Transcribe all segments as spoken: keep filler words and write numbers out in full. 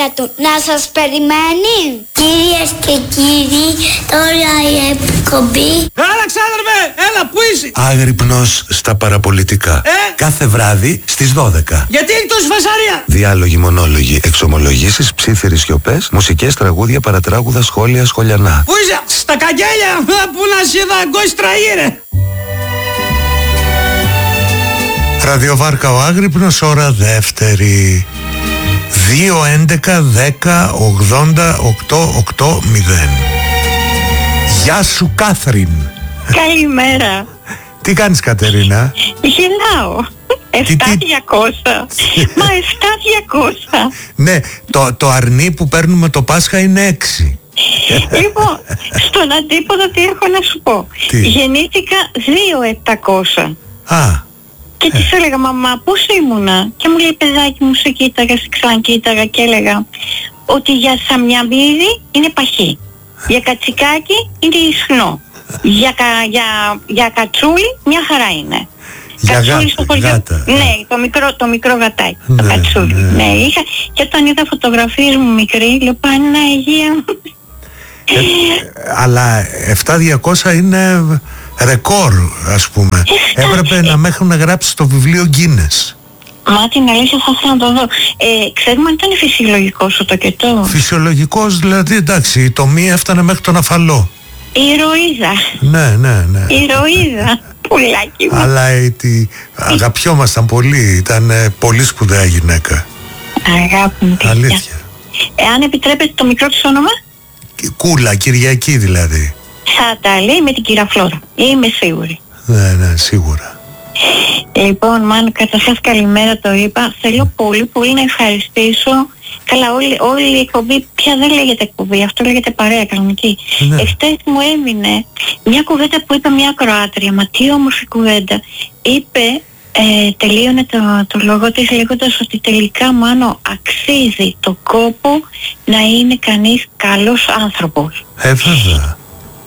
λόγια του να σας περιμένει. Κυρίες και κύριοι, τώρα η εκπομπή. Έλα ξάδερφε, έλα που είσαι. Άγρυπνος στα παραπολιτικά. Ε? Κάθε βράδυ στις δώδεκα. Γιατί έχει τόση φασαρία? Διάλογοι, μονόλογοι, εξομολογήσεις, ψίθυρες σιωπές, μουσικές, τραγούδια, παρατράγουδα, σχόλια, σχολιανά. Πού είσαι? Στα καγγέλια, που να σε είδα γκόστρα ήρε. Ραδιοβάρκα ο Άγρυπνος, ώρα δεύτερη. Δύο έντεκα δέκα ογδόντα οκτώ οκτώ μηδέν. Γεια σου Κάθριν. Καλημέρα. Τι κάνεις Κατερίνα? Γελάω. επτά διακόσια. Μα επτά διακόσια. Ναι, το, το αρνί που παίρνουμε το Πάσχα είναι έξι. Λοιπόν, στον αντίποδο τι έχω να σου πω. Τι? Γεννήθηκα δύο επτακόσια. Α. Και της έλεγα, μαμά, πώς ήμουνα? Και μου λέει, παιδάκι μου, σε κοίταγα, σε ξανακοίταγα και έλεγα ότι για σαμιαμίδι είναι παχύ, για κατσικάκι είναι ισχνό, για, κα, για, για κατσούλι μια χαρά είναι. Για κατσούλι γάτα, γάτα. Ναι, το μικρό, το μικρό γατάκι, Ναι, το κατσούλι. ναι. Ναι, είχα, και όταν είδα φωτογραφίες μου μικρή, λέω, Παναγία μου. Ε, αλλά επτά διακόσια είναι ρεκόρ, ας πούμε. Έπρεπε να με έχουν γράψει στο βιβλίο Guinness. Μα την αλήθεια θα ήθελα να το δω. Ε, ξέρουμε αν ήταν φυσιολογικό σου το κετό. Φυσιολογικός, δηλαδή, εντάξει, η τομή έφτανε μέχρι τον αφαλό. Η ηρωίδα. Ναι, ναι, ναι. Η ηρωίδα. Πουλάκι μου. Αλλά ε, τι, αγαπιόμασταν πολύ, ήταν ε, πολύ σπουδαία γυναίκα. Αγάπη μου, τέτοια. Αλήθεια. Εάν επιτρέπετε το μικρό της όνομα. Κούλα, Κυριακή δηλαδή. Θα τα λέει με την κυρία Φλόρα. Είμαι σίγουρη. Ναι, ναι, σίγουρα. Λοιπόν, Μάνο, καταρχάς καλημέρα, το είπα. Θέλω πολύ πολύ να ευχαριστήσω. Καλά, όλη, όλη η εκπομπή πια δεν λέγεται εκπομπή, αυτό λέγεται παρέα κανονική. Ναι. Εχθές μου έμεινε μια κουβέντα που είπε μια Κροάτρια, μα τι όμορφη κουβέντα. Είπε, ε, τελείωνε το, το λόγο της λέγοντας ότι τελικά, Μάνο, αξίζει το κόπο να είναι κανείς καλός άνθρωπος. Ε, βέβαια.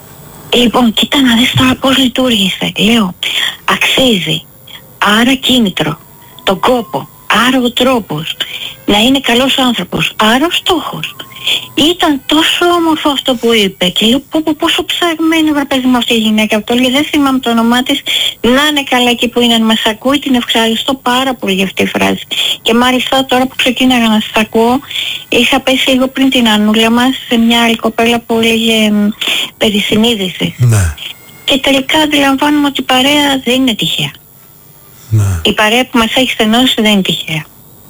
Λοιπόν, κοίτα να δεις τώρα πώς λειτουργήσε. Λέω, αξίζει. Άρα κίνητρο. Τον κόπο. Άρα ο τρόπος. Να είναι καλός άνθρωπος. Άρα ο στόχος. Ήταν τόσο όμορφο αυτό που είπε. Και λέω, πω, πω, πόσο ψαγμένη βρε παιδί με αυτή η γυναίκα. Αυτό λέει, δεν θυμάμαι το όνομά της. Να είναι καλά εκεί που είναι. Αν μας ακούει, την ευχαριστώ πάρα πολύ για αυτή τη φράση. Και μάλιστα τώρα που ξεκίναγα να σας ακούω, είχα πέσει λίγο πριν την Ανούλα μας σε μια άλλη κοπέλα που έλεγε περί συνείδησης. Ναι. Και τελικά αντιλαμβάνομαι ότι η παρέα δεν είναι τυχαία. Ναι. Η παρέα που μας έχει στενώσει δεν είναι τυχαία.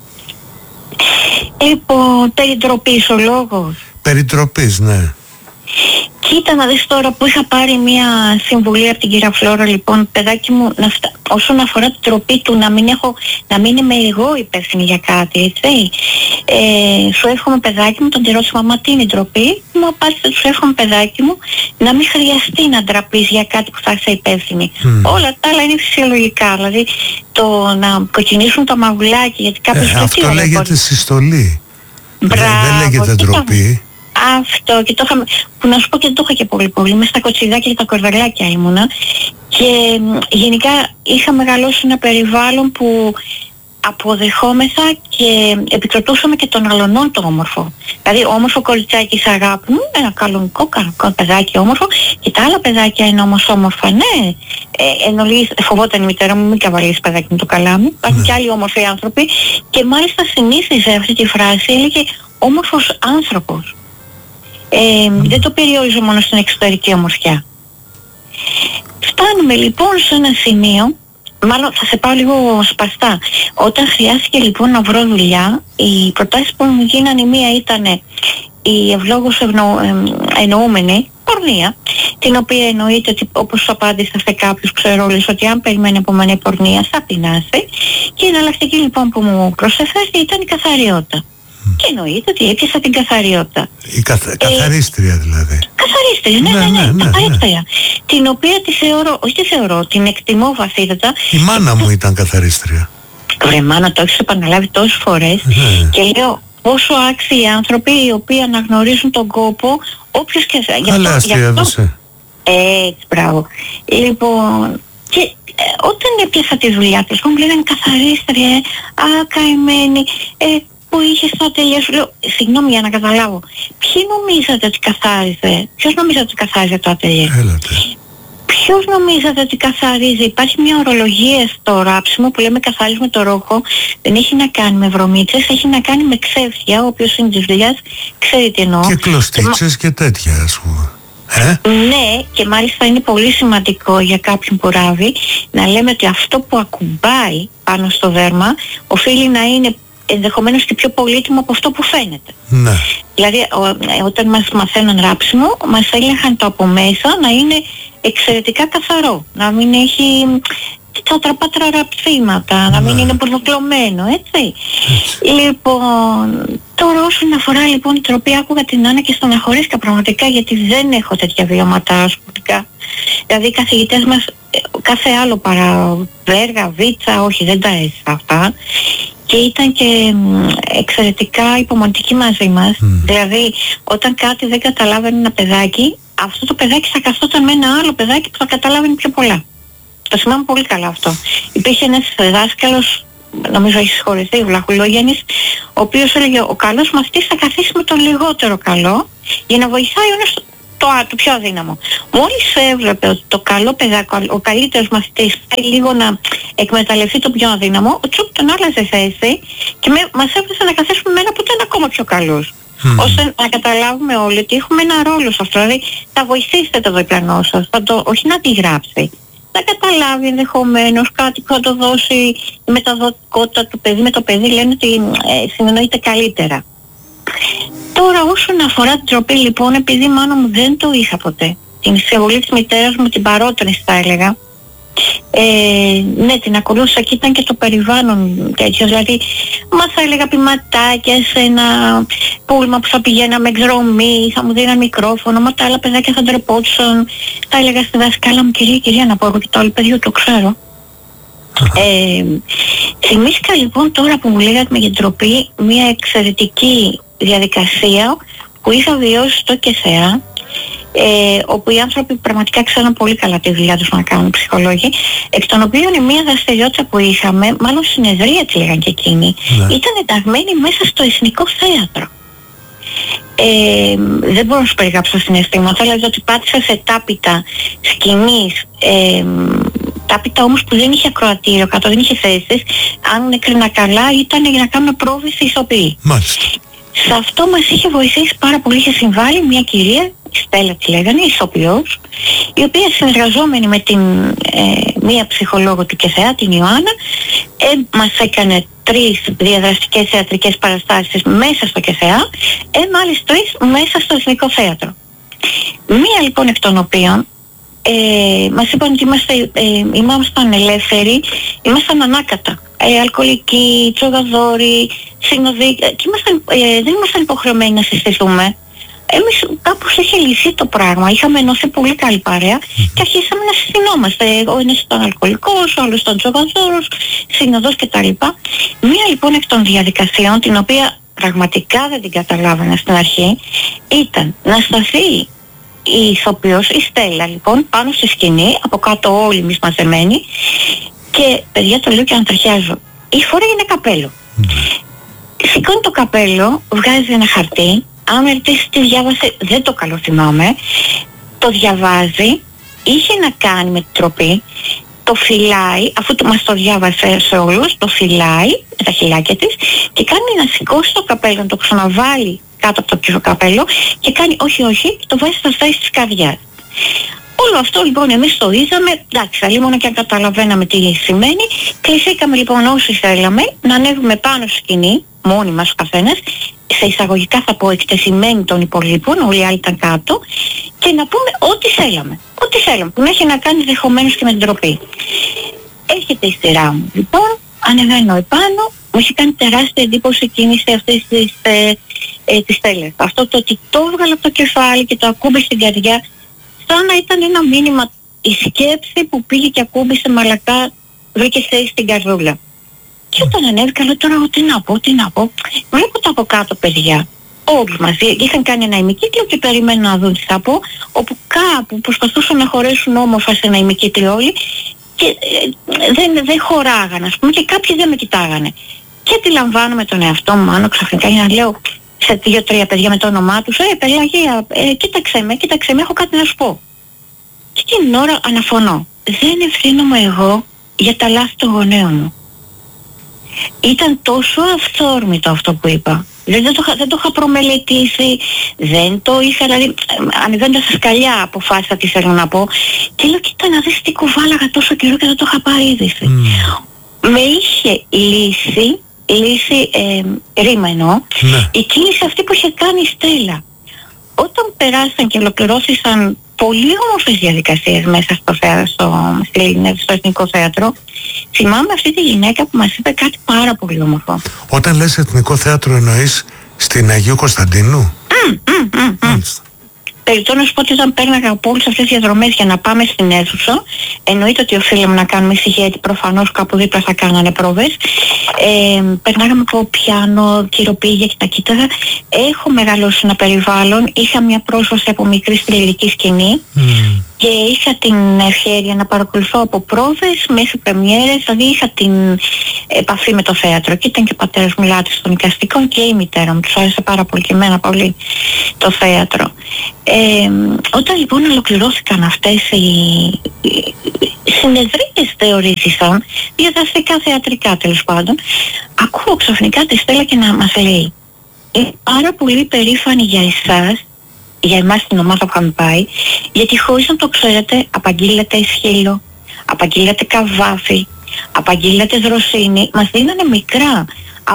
Λοιπόν, περιτροπής ο λόγος. Περιτροπής, ναι. Κοίτα να δεις τώρα που είχα πάρει μια συμβουλή από την κυρία Φλόρα, λοιπόν, παιδάκι μου, να φτα... όσον αφορά την τροπή του, να μην, έχω... να μην είμαι εγώ υπεύθυνη για κάτι, έτσι. Ε, σου εύχομαι, παιδάκι μου, τον τη ρώτησα, μαμά, τι είναι η ντροπή? Μου απάντησε, σου εύχομαι, παιδάκι μου, να μην χρειαστεί να ντραπείς για κάτι που θα είσαι υπεύθυνη. Mm. Όλα τα άλλα είναι φυσιολογικά, δηλαδή το να κοκκινήσουν το μαγουλάκι, γιατί κάποιος... Ε, αυτό λέγεται συστολή. Μπράβο, δεν λέγεται ντροπή. Αυτό, και το είχαμε, που να σου πω και δεν το είχα και πολύ πολύ, μες στα κοτσιδάκια και τα κορδελάκια ήμουνα και γενικά είχα μεγαλώσει ένα περιβάλλον που αποδεχόμεθα και επικροτούσαμε και τον αλωνών το όμορφο. Δηλαδή όμορφο κοριτσάκι σε αγάπη μου, ένα καλονικό, καλονικό παιδάκι όμορφο, και τα άλλα παιδάκια είναι όμως όμορφα, ναι. Ε, εννοείς, φοβόταν η μητέρα μου, μην καβαλείς παιδάκι μου το καλάμι. Υπάρχουν και άλλοι όμορφοι άνθρωποι και μάλιστα συνήθιζε αυτή τη φράση, έλεγε όμορφος άνθρωπος. Ε, mm. Δεν το περιόριζω μόνο στην εξωτερική ομορφιά. Φτάνουμε λοιπόν σε ένα σημείο, μάλλον θα σε πάω λίγο σπαστά. Όταν χρειάστηκε λοιπόν να βρω δουλειά, οι προτάσεις που μου γίνανε, η μία ήταν η ευλόγως ευνο, ε, εννοούμενη πορνεία, την οποία εννοείται ότι, όπως απάντησα σε κάποιους, ξέρω όλες, ότι αν περιμένει από μένα η πορνεία θα πεινάσει, και η εναλλακτική λοιπόν που μου προσέφερε ήταν η καθαριότητα. Και εννοείται ότι έπιασα την καθαριότητα. Η καθ, καθαρίστρια δηλαδή. Καθαρίστρια, ναι, ναι, ναι, ναι, ναι, καθαρίστρια. Ναι. Την οποία τη θεωρώ, όχι τη θεωρώ, την εκτιμώ βαθύτατα. Η μάνα μου ήταν καθαρίστρια. Ρε μάνα, το έχεις επαναλάβει τόσες φορές. Ναι. Και λέω πόσο άξιοι άνθρωποι οι οποίοι αναγνωρίζουν τον κόπο, όποιος και θα. Καλά, αστείευεσαι. Έτσι, μπράβο. Λοιπόν, και ε, όταν έπιασα τη δουλειά της, μου λέγανε καθαρίστρια, ε, α, καημένη, ε, που είχε στο ατελείο σου. Λέω, συγγνώμη για να καταλάβω. Ποιοι νομίζατε ότι καθάριζε, ποιος νομίζατε ότι καθάριζε το ατελείο? Έλατε. Ποιος νομίζατε ότι καθαρίζει? Υπάρχει μια ορολογία στο ράψιμο που λέμε καθαρίζουμε το ρόχο. Δεν έχει να κάνει με βρωμίτσες, έχει να κάνει με ξέφια. Όποιος είναι της δουλειάς ξέρει τι εννοώ. Και κλωστίτσες και, και τέτοια, ας πούμε. Ε? Ναι, και μάλιστα είναι πολύ σημαντικό για κάποιον που ράβει να λέμε ότι αυτό που ακουμπάει πάνω στο δέρμα οφείλει να είναι ενδεχομένως και πιο πολύτιμο από αυτό που φαίνεται. Ναι. Δηλαδή ο, όταν μας μαθαίνουν ράψιμο, μας έλεγχαν το από μέσα να είναι εξαιρετικά καθαρό, να μην έχει τα τραπάτρα ραψίματα, να μην είναι πορνοκλωμένο, έτσι. έτσι. Λοιπόν, τώρα όσον αφορά λοιπόν την τροπή, άκουγα την Άννα και στεναχωρήθηκα πραγματικά, γιατί δεν έχω τέτοια βιώματα σπουδικά. Δηλαδή οι καθηγητές μας κάθε άλλο παρά βέργα, βίτσα, όχι, δεν τα έζησα αυτά. Και ήταν και εξαιρετικά υπομονητικοί μαζί μας. Mm. Δηλαδή όταν κάτι δεν καταλάβαινε ένα παιδάκι, αυτό το παιδάκι θα καθόταν με ένα άλλο παιδάκι που θα καταλάβαινε πιο πολλά. Το θυμάμαι πολύ καλά αυτό. Υπήρχε ένας δάσκαλος, νομίζω έχει συγχωρηθεί, ο Βλαχουλόγιαννης, ο οποίος έλεγε ο καλός μαθητής θα καθίσει με τον λιγότερο καλό για να βοηθάει ο ένας το, το πιο αδύναμο. Μόλις έβλεπε ότι το καλό παιδάκι, ο καλύτερος μαθητής πάει λίγο να εκμεταλλευτεί το πιο αδύναμο, ο τσουπ τον άλλαζε θέση και με, μας έβρισε να καθίσουμε με ένα που ήταν ακόμα πιο καλός. Mm. Ώστε να καταλάβουμε όλοι ότι έχουμε ένα ρόλο σε αυτό. Δηλαδή θα βοηθήσετε το διπλανό σας, θα το, όχι να τη γράψει. Να καταλάβει ενδεχομένως κάτι που θα το δώσει η μεταδοτικότητα του παιδί. Με το παιδί λένε ότι ε, συνεννοείται καλύτερα. Τώρα όσον αφορά την τροπή λοιπόν, επειδή μάνα μου δεν το είχα ποτέ, την συμβουλή της μητέρας μου την παρότρινση θα έλεγα, ε, ναι την ακολούθησα και ήταν και το περιβάλλον τέτοιο, δηλαδή μας θα έλεγα ποιηματάκια σε ένα πούλμα που θα πηγαίναμε εκδρομή, θα μου δίναν μικρόφωνο, μα τα άλλα παιδάκια θα ντρεπόντουσαν, θα έλεγα στη δασκάλα μου κυρία, κυρία να πω εγώ και το άλλο παιδί το ξέρω. Ε, θυμήθηκα λοιπόν τώρα που μου λέγατε για την τροπή μια εξαιρετική διαδικασία που είχα βιώσει στο ΚΕΘΕΑ, ε, όπου οι άνθρωποι πραγματικά ξέρουν πολύ καλά τη δουλειά τους να κάνουν ψυχολόγοι, εκ των οποίων η μία δραστηριότητα που είχαμε, μάλλον συνεδρία τη λέγαν και εκείνοι, ναι. ήταν ενταγμένη μέσα στο Εθνικό Θέατρο. Ε, δεν μπορώ να σου περιγράψω συναισθήματα, δηλαδή ότι πάτησα σε τάπητα σκηνής, ε, τάπητα όμως που δεν είχε ακροατήριο κάτω, δεν είχε θέσεις, αν έκρινα καλά ήταν για να κάνουμε πρόβηση ηθοποιοί. Μάλιστα. Σε αυτό μας είχε βοηθήσει πάρα πολύ, είχε συμβάλει μια κυρία, η Στέλλα τη λέγανε, ηθοποιός, η οποία συνεργαζόμενη με την ε, μία ψυχολόγο του ΚΕΘΕΑ, την Ιωάννα, ε, μας έκανε τρεις διαδραστικές θεατρικές παραστάσεις μέσα στο ΚΕΘΕΑ, ε, άλλες τρεις μέσα στο Εθνικό Θέατρο. Μία λοιπόν εκ των οποίων ε, μας είπαν ότι είμαστε, ε, ήμασταν ελεύθεροι, ήμασταν ανάκατα. Ε, αλκοολικοί, τσογαδόροι, συνοδοί, και ήμασταν, ε, δεν ήμασταν υποχρεωμένοι να συστηθούμε. Εμείς κάπως είχε λυθεί το πράγμα, είχαμε ενωθεί πολύ καλή παρέα και αρχίσαμε να συστηνόμαστε. Ο ένας ήταν αλκοολικός, ο άλλος ήταν τσογαδόρος, συνοδός κτλ. Μία λοιπόν εκ των διαδικασιών, την οποία πραγματικά δεν την καταλάβαινα στην αρχή, ήταν να σταθεί η ηθοποιός, η Στέλλα λοιπόν, πάνω στη σκηνή, από κάτω όλοι εμείς μαζεμένοι, και παιδιά το λέω και ανατριχιάζω, η φορά είναι καπέλο. Mm. Σηκώνει το καπέλο, βγάζει ένα χαρτί, αν με ρωτήσει τι διάβασε, δεν το καλό θυμάμαι, το διαβάζει, είχε να κάνει με την τροπή, το φυλάει, αφού το μας το διάβασε σε όλους, το φυλάει με τα χιλάκια της και κάνει να σηκώσει το καπέλο, να το ξαναβάλει κάτω από το πίσω καπέλο και κάνει όχι όχι και το βάζει στα στάσεις της καρδιάς. Όλο αυτό λοιπόν εμείς το είδαμε, εντάξει, αλλήμον και αν καταλαβαίναμε τι σημαίνει, κληθήκαμε λοιπόν όσοι θέλαμε να ανέβουμε πάνω στη σκηνή, μόνοι μας ο καθένας, σε εισαγωγικά θα πω εκτεθειμένοι των υπολείπων, όλοι οι άλλοι ήταν κάτω, και να πούμε ό,τι θέλαμε, ό,τι θέλαμε, που να έχει να κάνει δεχομένως και με την τροπή. Έρχεται η σειρά μου λοιπόν, ανεβαίνω επάνω, μου έχει κάνει τεράστια εντύπωση η κίνηση αυτής της, ε, ε, της Στέλλας. Αυτό το ότι το έβγαλε από το κεφάλι και το ακούμπησε στην καρδιά, σαν να ήταν ένα μήνυμα, η σκέψη που πήγε και ακούμπησε μαλακά, βρήκε θέση στην καρδούλα. Και όταν ανέβηκα, λέω τώρα τι να πω, τι να πω. Βλέπω τα από κάτω παιδιά, όλοι μαζί, είχαν κάνει ένα ημικύκλιο και περιμένουν να δουν τι θα πω, όπου κάπου προσπαθούσαν να χωρέσουν όμορφα σε ένα ημικύκλιο όλοι και ε, δεν, δεν χωράγανε, ας πούμε, και κάποιοι δεν με κοιτάγανε. Και αντιλαμβάνομαι τον εαυτό μου, Μάνο, ξαφνικά για να λέω σε δύο-τρία παιδιά με το όνομά τους, ε, Πελαγία, ε, κοίταξε με, κοίταξε με, έχω κάτι να σου πω. Και εκείνη την ώρα αναφωνώ. Δεν ευθύνομαι εγώ για τα λάθη των γονέων μου. Ήταν τόσο αυθόρμητο αυτό που είπα. Δηλαδή δεν το, δεν το είχα προμελετήσει, δεν το είχα, δηλαδή ανοιγώντας τα σκαλιά αποφάσισα τι θέλω να πω. Και λέω, κοίτα να δεις τι κουβάλαγα τόσο καιρό και δεν το είχα πάρει είδηση. Mm. Με είχε λύσει, λύσει ε, ρήμα εννοώ, ναι. Η κίνηση αυτή που είχε κάνει η Στέλλα. Όταν περάσαν και ολοκληρώθησαν πολύ όμορφες διαδικασίες μέσα στο, στο, στο Εθνικό Θέατρο, θυμάμαι αυτή τη γυναίκα που μας είπε κάτι πάρα πολύ όμορφο. Όταν λες Εθνικό Θέατρο εννοείς στην Αγίου Κωνσταντίνου? Mm, mm, mm, mm. Περιττώ να σου πω ότι όταν πέρναγα από όλες αυτές τις διαδρομές για να πάμε στην αίθουσα, εννοείται ότι οφείλαμε να κάνουμε ησυχία, γιατί προφανώς κάπου δίπλα θα κάνανε πρόβες. Ε, περνάγαμε από πιάνο, κυροπήγια και τα κοίταγα. Έχω μεγαλώσει ένα περιβάλλον, είχα μια πρόσβαση από μικρή στη λυρική σκηνή mm. και είχα την ευχέρεια να παρακολουθώ από πρόβες μέχρι πρεμιέρες, δηλαδή είχα την επαφή με το θέατρο και ήταν και ο πατέρας μου λάτρης των εικαστικών και η μητέρα μου, τους άρεσε πάρα πολύ και εμένα πολύ το θέατρο. Ε, όταν λοιπόν ολοκληρώθηκαν αυτές οι, οι, οι συνεδρίες θεωρήθησαν, διαδραστικά θεατρικά τέλος πάντων, ακούω ξαφνικά τη Στέλλα και να μας λέει, είμαι πάρα πολύ περήφανη για εσάς, για εμάς την ομάδα που είχαμε πάει, γιατί χωρίς να το ξέρετε απαγγείλατε Αισχύλο, απαγγείλατε Καβάφη, απαγγείλατε Δροσίνη, μας δίνανε μικρά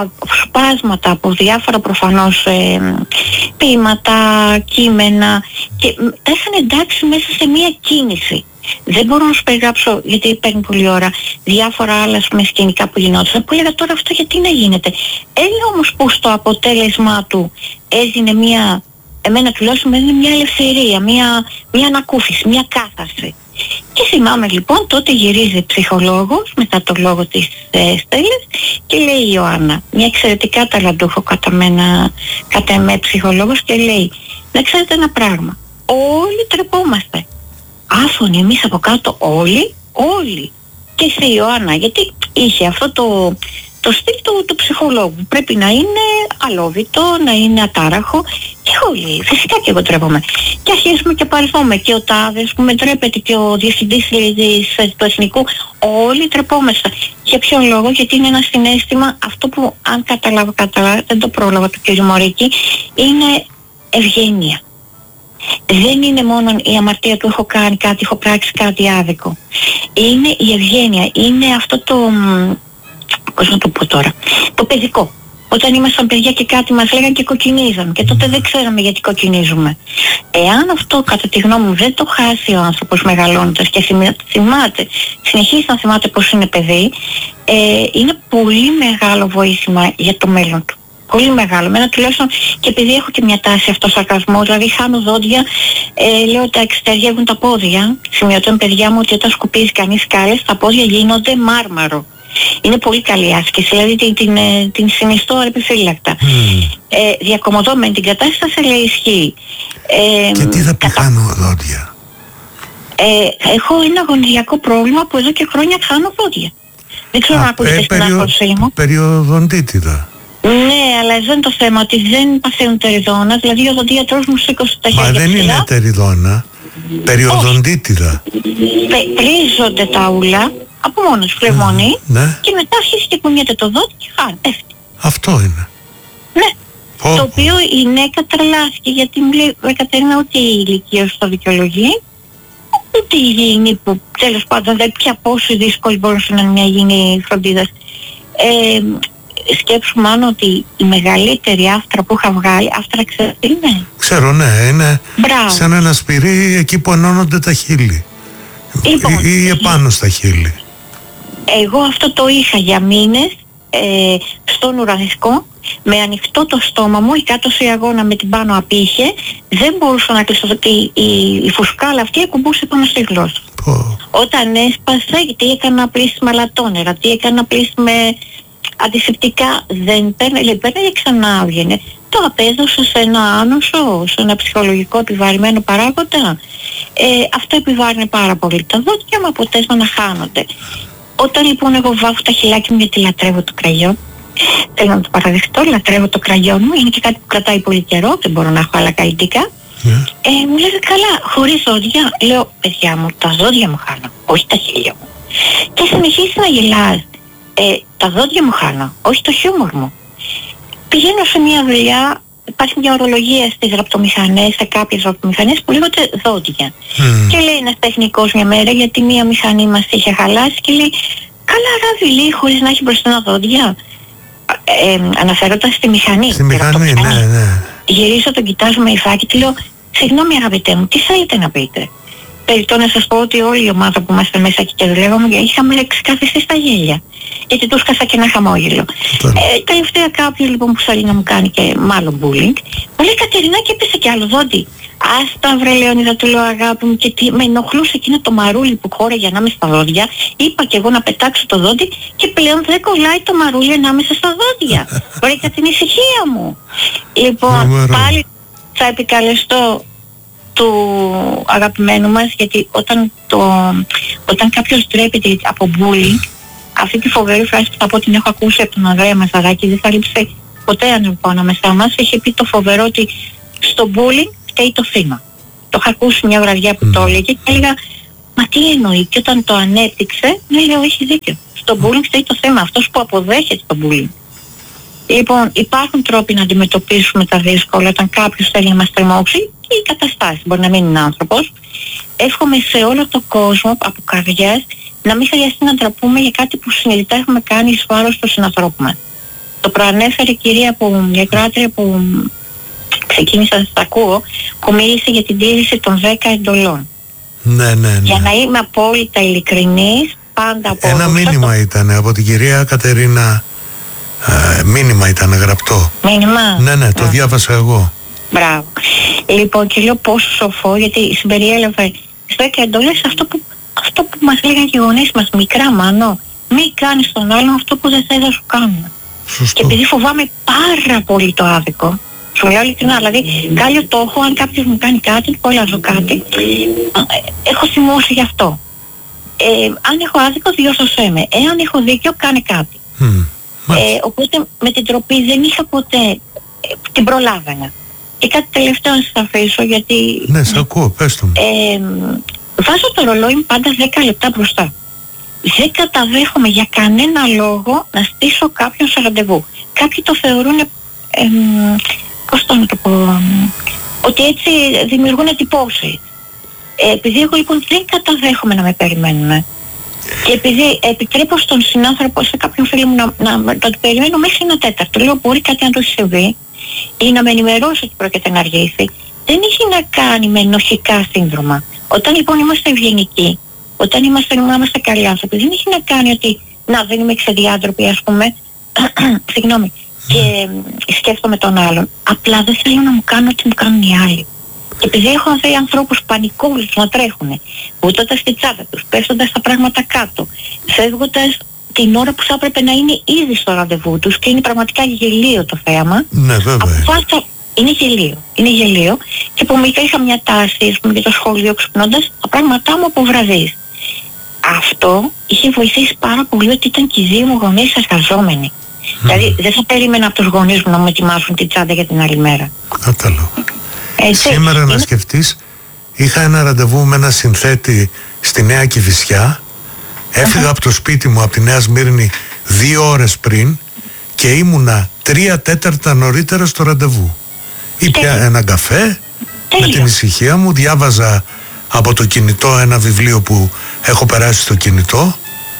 σπάσματα από διάφορα προφανώς ε, ποίηματα, κείμενα και τα είχαν εντάξει μέσα σε μία κίνηση. Δεν μπορώ να σου περιγράψω, γιατί παίρνει πολλή ώρα, διάφορα άλλα με σκηνικά που γινόταν, που έλεγα τώρα αυτό γιατί να γίνεται. Έλα όμως που στο αποτέλεσμα του έδινε μία, εμένα τουλάχιστον με έδινε μία ελευθερία, μία, μία ανακούφιση, μία κάθαρση. Και θυμάμαι λοιπόν, τότε γυρίζει ψυχολόγος μετά το λόγο της ε, Στέλλας και λέει η Ιωάννα, μια εξαιρετικά ταλαντούχο κατά μένα, κατά εμέ ψυχολόγος, και λέει, να ξέρετε ένα πράγμα, όλοι τρεπόμαστε. Άφωνοι εμείς από κάτω, όλοι, όλοι. Και σε Ιωάννα, γιατί είχε αυτό το, το στυλ του, του ψυχολόγου. Πρέπει να είναι αλόβητο, να είναι ατάραχο. Και όλοι, φυσικά και εγώ τρέπομαι. Και αρχίζουμε και παρελθούμε. Και ο Τάδες που με τρέπεται και ο διευθυντής του Εθνικού, όλοι τρεπόμεστα. Για ποιον λόγο? Γιατί είναι ένα συναίσθημα, αυτό που αν καταλάβω, καταλάβω, δεν το πρόλαβα του κ. Μωρίκη, είναι ευγένεια. Δεν είναι μόνο η αμαρτία του έχω κάνει κάτι, έχω πράξει κάτι άδικο. Είναι η ευγένεια, είναι αυτό το, πώς να το πω τώρα, το παιδικό. Όταν ήμασταν παιδιά και κάτι μας λέγανε και κοκκινίζαμε και τότε δεν ξέραμε γιατί κοκκινίζουμε. Εάν αυτό κατά τη γνώμη μου δεν το χάσει ο άνθρωπος μεγαλώνοντας και θυμάται, συνεχίζει να θυμάται πως είναι παιδί, ε, είναι πολύ μεγάλο βοήθημα για το μέλλον του. Πολύ μεγάλο. Μένα τουλάχιστον, και επειδή έχω και μια τάση αυτό σαρκασμό, δηλαδή χάνω δόντια, ε, λέω ότι εξτεργεύουν τα πόδια. Σημειωτούν παιδιά μου ότι όταν σκουπίζει κανείς σκάλες, τα πόδια γίνονται μάρμαρο. Είναι πολύ καλή άσκηση, δηλαδή την, την, την συνιστώ επιφύλακτα. Mm. Ε, διακομωδώ την κατάσταση, αλλά ισχύει. Ε, και τι θα πηχάνω δόντια? Ε, έχω ένα γονιδιακό πρόβλημα που εδώ και χρόνια χάνω δόντια. Δεν ξέρω αν ακούγεται στην άποψή μου. Περιοδοντίτιδα. Ναι, αλλά εδώ είναι το θέμα ότι δεν παθαίνουν τεριδόνα, δηλαδή ο οδοντίατρος μου σήκωσε τα χέρια. Μα δεν είναι τεριδόνα, περιοδοντίτιδα. Πρίζονται τα ούλα από μόνος φλεγμονή mm, ναι. και μετά αρχίζει και κουνιέται το δόντι και χάνει. Αυτό είναι. Ναι. Oh. Το οποίο η Νέκα τρελάθηκε, γιατί μου λέει η Κατερίνα ότι η ηλικία στο δικαιολογεί, ούτε η υγιεινή που τέλος πάντων δεν πια πόσο δύσκολη μπορούσε να είναι μια υγιεινή φροντίδα. Ε, σκέψου μάλλον ότι η μεγαλύτερη άφτρα που είχα βγάλει, άφτρα ξέρω τι είναι? Ξέρω, ναι, είναι Μπράβο. Σαν ένα σπυρί εκεί που ενώνονται τα χείλη. Λοιπόν, ή, ή επάνω στα χείλη. Εγώ αυτό το είχα για μήνες ε, στον ουρανιστικό, με ανοιχτό το στόμα μου, η κάτω σε αγώνα με την πάνω απήχε, δεν μπορούσα να κλείσω, η, η, η φουσκάλα αυτή ακουμπούσε πάνω στη γλώσσα. Oh. Όταν έσπασε, τι έκανα πλήση με αλατόνερα, τι έκανα πλήση με αντισηπτικά, δεν παίρνε, λέει παίρνε και ξανά έβγαινε. Το απέδωσα σε ένα άνοσο, σε ένα ψυχολογικό επιβαρημένο παράγοντα. Ε, αυτό επιβάρυνε πάρα πολύ τα δόντια με αποτέλεσμα να χάνονται. Όταν λοιπόν εγώ βάφω τα χειλάκια μου, γιατί λατρεύω το κραγιόν, Θέλω να το παραδεχτώ, λατρεύω το κραγιόν μου, είναι και κάτι που κρατάει πολύ καιρό, δεν μπορώ να έχω άλλα καλλιτικά. Yeah. Ε, μου λέει καλά, χωρίς ζώδια. Λέω, παιδιά μου, τα ζώδια μου χάνω, όχι τα χείλια μου. Και συνεχίζει να γελάς. Ε, τα ζώδια μου χάνω, όχι το χιούμορ μου. Πηγαίνω σε μια δουλειά, υπάρχει μια ορολογία στις γραπτομηχανές, σε κάποιες γραπτομηχανές που λέγονται ζώδια. Mm. Και λέει ένας τεχνικός μια μέρα, γιατί μια μηχανή μας είχε χαλάσει και λέει, καλά ράβει, λέει, χωρίς να έχει μπροστά ζώδια. Ε, αναφέροντας στη μηχανή. Στη μηχανή, ναι, ναι. Γυρίζω, τον κοιτάζω με υφάκι και λέω, συγγνώμη αγαπητέ μου, τι θέλετε να πείτε? Περιττώ να σας πω ότι όλη η ομάδα που είμαστε μέσα και δουλεύαμε είχαμε εξκάθιστεί στα γέλια. Γιατί τους κάσα και ένα χαμόγελο. Ε, τελευταία κάποιο λοιπόν που θέλει να μου κάνει και μάλλον bullying, μου λέει Κατερίνα και έπεσε κι άλλο δόντι. Άστα βρε Λεωνίδα, του λέω αγάπη μου, και τι, με ενοχλούσε εκείνο το μαρούλι που χώραγε ανάμεσα στα δόντια. Είπα και εγώ να πετάξω το δόντι και πλέον δεν κολλάει το μαρούλι ανάμεσα στα δόντια. Βρήκα την ησυχία μου. Λοιπόν, πάλι θα επικαλεστώ του αγαπημένου μας, γιατί όταν, το, όταν κάποιος ντρέπεται από bullying, αυτή τη φοβερή φράση που θα πω την έχω ακούσει από τον Ανδρέα Μαζαράκη, δεν θα λείψει ποτέ αν λοιπόν ανάμεσά μας, έχει πει το φοβερό ότι στο bullying φταίει το θύμα. Το είχα ακούσει μια βραδιά που mm. το έλεγε και έλεγα, μα τι εννοεί? Και όταν το ανέπτυξε, μου έλεγε, έχει δίκιο. Στο bullying φταίει το θύμα, αυτός που αποδέχεται το bullying. Λοιπόν, υπάρχουν τρόποι να αντιμετωπίσουμε τα δύσκολα όταν κάποιος θέλει να μας τριμώξει και οι καταστάσεις, μπορεί να μην είναι άνθρωπος. Εύχομαι σε όλο τον κόσμο από καρδιάς να μην χρειαστεί να ντραπούμε για κάτι που συνειδητά έχουμε κάνει εις βάρος του συνανθρώπου μας. Το προανέφερε η κυρία που, η εκράτρια που ξεκίνησα να σας ακούω, που μίλησε για την τήρηση των δέκα εντολών. Ναι, ναι, ναι. Για να είμαι απόλυτα ειλικρινής, πάντα από ένα μήνυμα το... ήταν από την κυρία Κατερίνα. Ε, μήνυμα ήταν γραπτό. Μήνυμα. Ναι, ναι, το yeah. διάβασα εγώ. Μπράβο. Λοιπόν, και λέω πόσο σοφό, γιατί συμπεριέλαβε στις δέκα εντολές αυτό που, αυτό που μας λέγανε οι γονείς μας, μικρά μάνο, μη κάνεις τον άλλον αυτό που δεν θες να σου κάνουν. Σωστό. Και επειδή φοβάμαι πάρα πολύ το άδικο, σου λέω ειλικρινά, δηλαδή κάλλιο το έχω, αν κάποιος μου κάνει κάτι, του κολλάζω κάτι, έχω θυμώσει γι' αυτό. Ε, αν έχω άδικο, διόρθωσέ με. Εάν έχω δίκιο, κάνε κάτι. Mm. Ε, οπότε με την τροπή δεν είχα ποτέ, ε, την προλάβαινα. Και κάτι τελευταίο να σας αφήσω, γιατί... Ναι, σε ακούω, πες το μου. Ε, βάζω το ρολόι μου πάντα δέκα λεπτά μπροστά. Δεν καταδέχομαι για κανένα λόγο να στήσω κάποιον σε ραντεβού. Κάποιοι το θεωρούν, ε, ε, πώς το να το πω, ότι έτσι δημιουργούν εντυπώσεις. Ε, επειδή εγώ λοιπόν δεν καταδέχομαι να με περιμένουν. Και επειδή επιτρέπω στον συνάνθρωπο, σε κάποιον φίλο μου να, να, να το περιμένω μέχρι ένα τέταρτο, λέω μπορεί κάτι να του συμβεί ή να με ενημερώσει ότι πρόκειται να αργήσει, δεν έχει να κάνει με ενοχικά σύνδρομα. Όταν λοιπόν είμαστε ευγενικοί, όταν είμαστε, είμαστε καλοί άνθρωποι, δεν έχει να κάνει ότι να δεν είμαι ξεδιάντροπη ας πούμε, συγγνώμη, και σκέφτομαι τον άλλον. Απλά δεν θέλω να μου κάνω ό,τι μου κάνουν οι άλλοι. Και επειδή έχω δει ανθρώπους πανικόβλητους να τρέχουν, βουτώντας στη τσάντα τους, πέφτοντας τα πράγματα κάτω, φεύγοντας την ώρα που θα έπρεπε να είναι ήδη στο ραντεβού τους και είναι πραγματικά γελίο το θέαμα. Ναι, βέβαια. Αποφάσισα, είναι γελίο, είναι γελίο και που μικρά είχα μια τάση, ας πούμε, για το σχολείο ξυπνώντας τα πράγματά μου από βραδείς. Αυτό είχε βοηθήσει πάρα πολύ ότι ήταν και οι δύο μου γονείς εργαζόμενοι. Mm. Δηλαδή δεν θα περίμενα από τους γονείς μου να μου ετοιμάσουν την τσάντα για την άλλη μέρα. Κατάλαβα. Έτσι, σήμερα είναι... να σκεφτείς, είχα ένα ραντεβού με ένα συνθέτη στη Νέα Κηφισιά, έφυγα uh-huh. από το σπίτι μου από τη Νέα Σμύρνη δύο ώρες πριν και ήμουνα τρία τέταρτα νωρίτερα στο ραντεβού. Ήπια έναν καφέ, με την ησυχία μου, διάβαζα από το κινητό ένα βιβλίο που έχω περάσει στο κινητό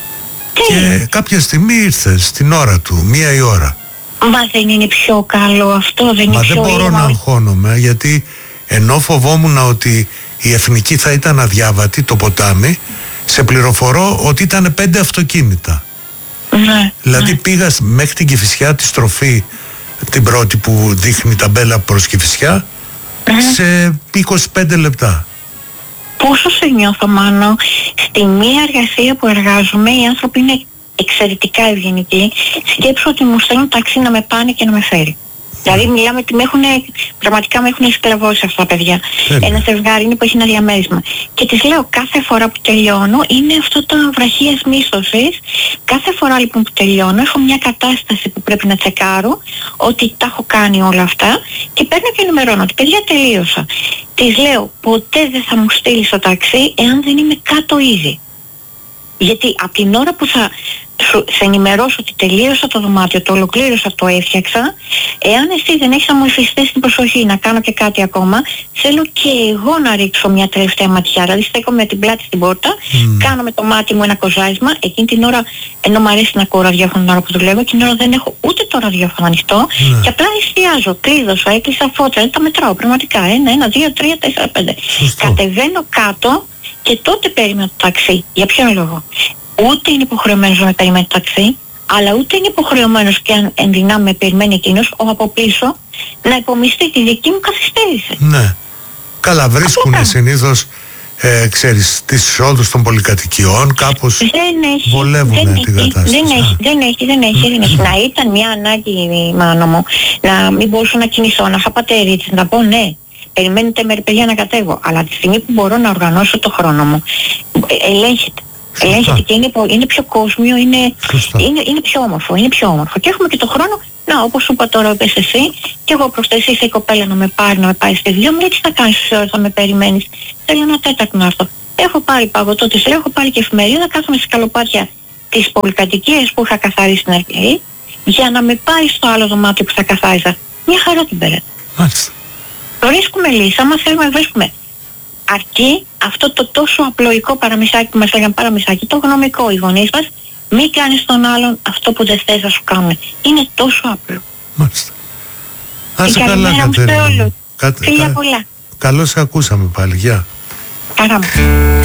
και κάποια στιγμή ήρθε στην ώρα του, μία η ώρα. Μα δεν είναι πιο καλό αυτό, δεν είναι Μα πιο... δεν μπορώ ήρμα... να αγχώνομαι, γιατί ενώ φοβόμουν ότι η Εθνική θα ήταν αδιάβατη, το ποτάμι, σε πληροφορώ ότι ήταν πέντε αυτοκίνητα. Ναι, δηλαδή ναι. πήγα μέχρι την Κηφισιά, τη στροφή την πρώτη που δείχνει ταμπέλα προς Κηφισιά, ναι. σε είκοσι πέντε λεπτά. Πόσο σε νιώθω Μάνο, στη μία εργασία που εργάζομαι οι άνθρωποι είναι εξαιρετικά ευγενικοί. Σκέψω ότι μου στέλνουν ταξί να με πάνε και να με φέρει. Δηλαδή μιλάμε ότι με έχουν, πραγματικά με έχουν σκλαβώσει αυτά τα παιδιά. Τέλεια. Ένα ζευγάρι είναι που έχει ένα διαμέρισμα. Και της λέω κάθε φορά που τελειώνω είναι αυτό το βραχίας μίσθωσης. Κάθε φορά λοιπόν που τελειώνω έχω μια κατάσταση που πρέπει να τσεκάρω ότι τα έχω κάνει όλα αυτά και παίρνω και ενημερώνω ότι παιδιά τελείωσα. Της λέω ποτέ δεν θα μου στείλει στο ταξί εάν δεν είμαι κάτω ήδη. Γιατί από την ώρα που θα σου, σε ενημερώσω ότι τελείωσα το δωμάτιο, το ολοκλήρωσα, το έφτιαξα, εάν εσύ δεν έχεις να μου εφιστείς την προσοχή να κάνω και κάτι ακόμα, θέλω και εγώ να ρίξω μια τελευταία ματιά. Δηλαδή στέκομαι με την πλάτη στην πόρτα, mm. κάνω με το μάτι μου ένα κοζάρισμα, εκείνη την ώρα, ενώ μου αρέσει να ακούω ραδιόφωνο την ώρα που δουλεύω, εκείνη την ώρα δεν έχω ούτε το ραδιόφωνο ανοιχτό mm. και απλά εστιάζω, κλείδωσα, έκλεισα φώτρα, δεν τα μετράω πραγματικά. Ένα, ένα, δύο, τρία, τέσσερα, πέντε. Κατεβαίνω κάτω. Και τότε περίμενα το ταξί. Για ποιον λόγο? Ούτε είναι υποχρεωμένος να με περιμένει το ταξί, αλλά ούτε είναι υποχρεωμένος και αν εν δυνάμει με περιμένει εκείνος, ο από πίσω, να υπομειστεί τη δική μου καθυστέρηση. Ναι. Καλά, βρίσκουν συνήθως, ε, ξέρεις, τις εισόδους των πολυκατοικιών, κάπως βολεύουν την κατάσταση. Δεν έχει, δεν έχει, δεν έχει, δεν έχει. Να ήταν μια ανάγκη, μάνο μου, να μην μπορούσα να κινηθώ, να είχα πατερίτσες, να πω ναι. Περιμένετε με παιδιά να κατέβω, αλλά τη στιγμή που μπορώ να οργανώσω το χρόνο μου, ε, ελέγχεται. Σωστά. Ελέγχεται και είναι, είναι πιο κόσμιο, είναι, είναι, είναι πιο όμορφο, είναι πιο όμορφο. Και έχουμε και το χρόνο, να όπως σου είπα τώρα, είπες εσύ, και εγώ προς το εσύ είσαι η κοπέλα να με πάρει, να με πάει στις δύο, μου λέει τι θα κάνεις τις ώρες, θα με περιμένεις. Θέλω ένα τέταρτο να έρθω. Έχω πάρει παγωτό της, έχω πάρει και εφημερίδα, κάθομαι στις σκαλοπάτια της πολυκατοικίας που είχα καθαρίσει στην αρχή, για να με πάρει στο άλλο δωμάτιο που θα καθάριζα. Μια χαρά την περαίτα. Μάλιστα. Το βρίσκουμε λύση, άμα θέλουμε να βρίσκουμε. Αρκεί αυτό το τόσο απλοϊκό παραμισάκι που μας λέγανε παραμισάκι, το γνωμικό, οι γονείς μας, μη κάνεις τον άλλον αυτό που δεν θες να σου κάνουν. Είναι τόσο απλό. Μάλιστα. Άσε καλά, Κατερίνα. Φιλιά πολλά. Καλώς σε ακούσαμε πάλι. Γεια. Χαρά μου.